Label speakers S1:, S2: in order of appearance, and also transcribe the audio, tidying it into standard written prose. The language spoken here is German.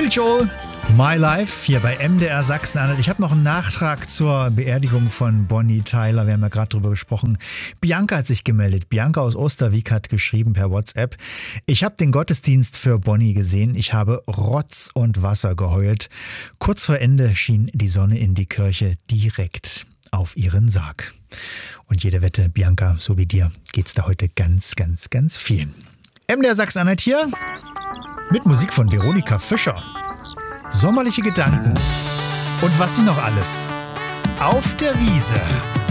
S1: Billy Joel, My Life, hier bei MDR Sachsen-Anhalt. Ich habe noch einen Nachtrag zur Beerdigung von Bonnie Tyler. Wir haben ja gerade drüber gesprochen. Bianca hat sich gemeldet. Bianca aus Osterwieck hat geschrieben per WhatsApp: Ich habe den Gottesdienst für Bonnie gesehen. Ich habe Rotz und Wasser geheult. Kurz vor Ende schien die Sonne in die Kirche direkt auf ihren Sarg. Und jede Wette, Bianca, so wie dir, geht's da heute ganz, ganz, ganz viel. MDR Sachsen-Anhalt hier mit Musik von Veronika Fischer. Sommerliche Gedanken und was sie noch alles auf der Wiese.